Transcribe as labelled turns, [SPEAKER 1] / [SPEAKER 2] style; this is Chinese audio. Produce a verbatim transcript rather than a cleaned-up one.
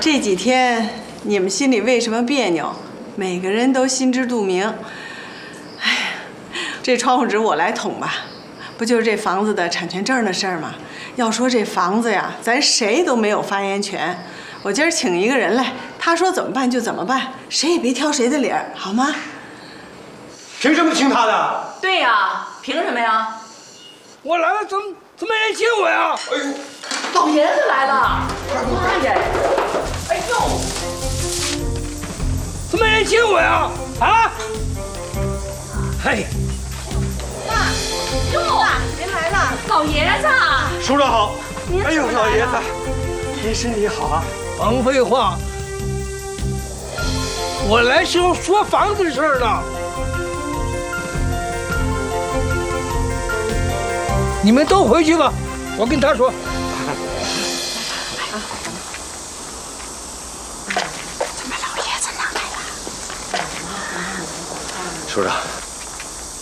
[SPEAKER 1] 这几天你们心里为什么别扭？每个人都心知肚明。哎呀，这窗户纸我来捅吧，不就是这房子的产权证的事儿吗？要说这房子呀，咱谁都没有发言权。我今儿请一个人来，他说怎么办就怎么办，谁也别挑谁的理儿，好吗？
[SPEAKER 2] 凭什么听他的？
[SPEAKER 3] 对呀，凭什么呀？
[SPEAKER 4] 我来了，怎么怎么没人请我呀？
[SPEAKER 2] 哎呦，
[SPEAKER 3] 老爷子来了！妈呀！哎呦，
[SPEAKER 4] 怎么没人请我呀？啊？嘿，
[SPEAKER 3] 爸，哟，爸，您来了，老爷子。
[SPEAKER 2] 叔叔好。哎呦，老爷子，您身体好啊？
[SPEAKER 4] 甭废话，我来是要说房子的事儿呢。你们都回去吧，我跟他说。
[SPEAKER 2] 叔叔。